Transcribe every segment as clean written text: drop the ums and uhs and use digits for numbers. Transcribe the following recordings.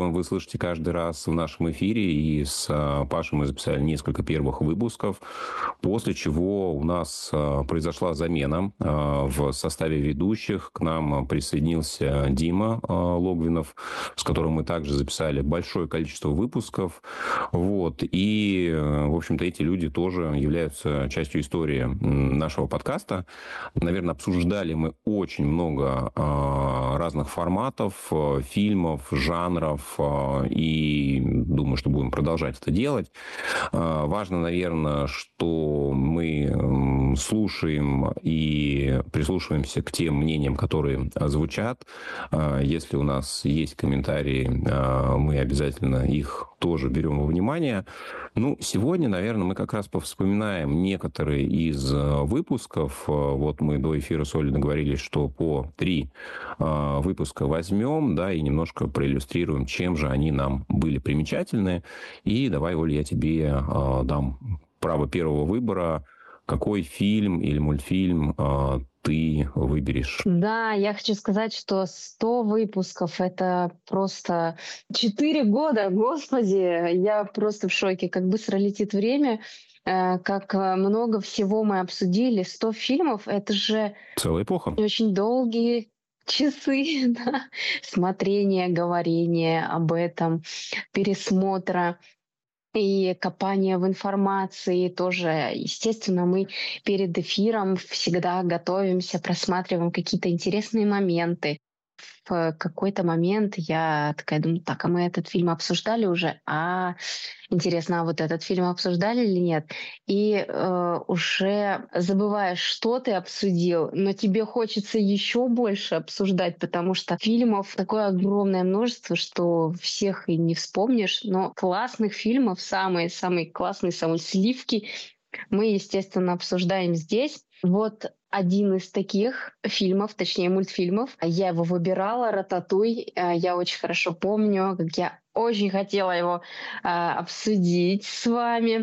вы слышите каждый раз в нашем эфире. И с Пашей мы записали несколько первых выпусков, после чего у нас произошла замена в составе ведущих. К нам присоединился Дима Логвинов, с которым мы также записали большое количество выпусков. Вот. И, в общем-то, эти люди тоже являются частью истории нашего подкаста. Наверное, обсуждали мы очень много разных форматов, фильмов, жанров, и думаю, что будем продолжать это делать. Важно, наверное, что мы слушаем и прислушиваемся к тем мнениям, которые звучат. Если у нас есть комментарии, мы обязательно их тоже берем во внимание. Ну, сегодня, наверное, мы как раз повспоминаем некоторые из выпусков. Вот мы до эфира с Олей договорились, что по 3 выпуска возьмем, да, и немножко проиллюстрируем, чем же они нам были примечательны. И давай, Оля, я тебе дам право первого выбора. Какой фильм или мультфильм ты выберешь? Да, я хочу сказать, что 100 выпусков — это просто 4 года, господи, я просто в шоке, как быстро летит время, как много всего мы обсудили. 100 фильмов — это же Целая эпоха. очень долгие часы, да, смотрения, говорения об этом, пересмотра и копания в информации тоже. Естественно, мы перед эфиром всегда готовимся, просматриваем какие-то интересные моменты. В какой-то момент я такая думаю, так, а мы этот фильм обсуждали уже? Интересно, а вот этот фильм обсуждали или нет? И уже забываешь, что ты обсудил, но тебе хочется еще больше обсуждать, потому что фильмов такое огромное множество, что всех и не вспомнишь. Но классных фильмов, самые классные, самые сливки, мы, естественно, обсуждаем здесь. Вот один из таких фильмов, точнее мультфильмов, я его выбирала, «Рататуй». Я очень хорошо помню, как я очень хотела его обсудить с вами.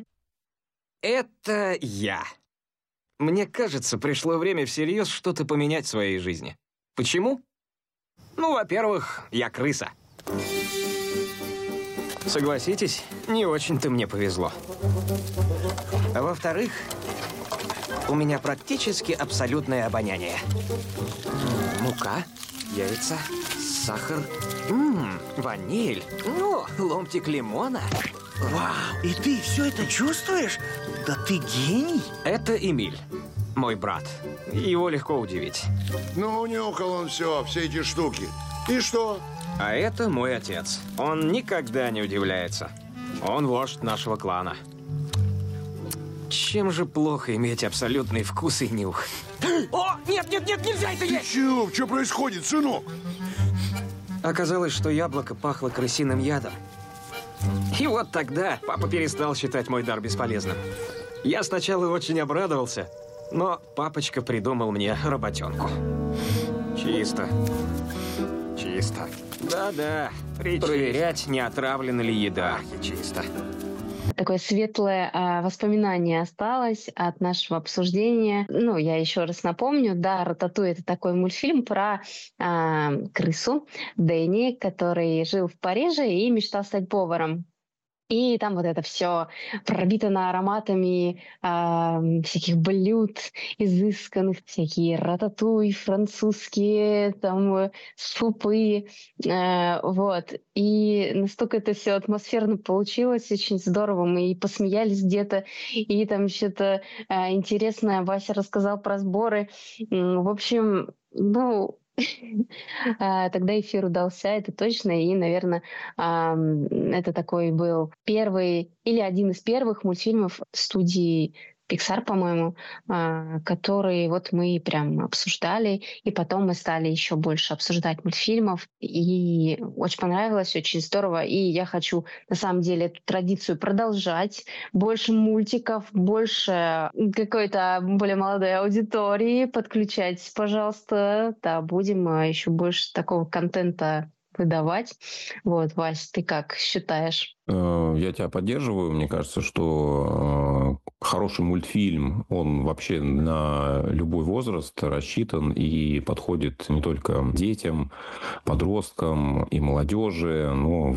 Это я. Мне кажется, пришло время всерьез что-то поменять в своей жизни. Почему? Ну, во-первых, я крыса. Согласитесь, не очень-то мне повезло. А во-вторых, у меня практически абсолютное обоняние. Мука, яйца, сахар, ваниль, ломтик лимона. Вау, и ты все это чувствуешь? Да ты гений! Это Эмиль, мой брат. Его легко удивить. Ну, унюхал он все эти штуки. И что? А это мой отец. Он никогда не удивляется. Он вождь нашего клана. Чем же плохо иметь абсолютный вкус и нюх? О, нет, нельзя это есть! Чего? Что происходит, сынок? Оказалось, что яблоко пахло крысиным ядом. И вот тогда папа перестал считать мой дар бесполезным. Я сначала очень обрадовался, но папочка придумал мне работенку. Чисто. Да-да, проверять, не отравлена ли еда. Чисто. Такое светлое воспоминание осталось от нашего обсуждения. Ну, я еще раз напомню, да, «Рататуй» — это такой мультфильм про крысу Дэнни, который жил в Париже и мечтал стать поваром. И там вот это все пропитано ароматами всяких блюд изысканных, всякие рататуй, французские там супы, вот. И настолько это все атмосферно получилось, очень здорово. Мы и посмеялись где-то, и там что-то интересное Вася рассказал про сборы. В общем, ну... Тогда эфир удался, это точно. И, наверное, это такой был первый или один из первых мультфильмов студии Pixar, по-моему, который вот мы прям обсуждали. И потом мы стали еще больше обсуждать мультфильмов. И очень понравилось, очень здорово. И я хочу, на самом деле, эту традицию продолжать. Больше мультиков, больше какой-то более молодой аудитории подключать, пожалуйста. Да, будем еще больше такого контента выдавать. Вот, Вась, ты как считаешь? Я тебя поддерживаю. Мне кажется, что хороший мультфильм, он вообще на любой возраст рассчитан и подходит не только детям, подросткам и молодежи, но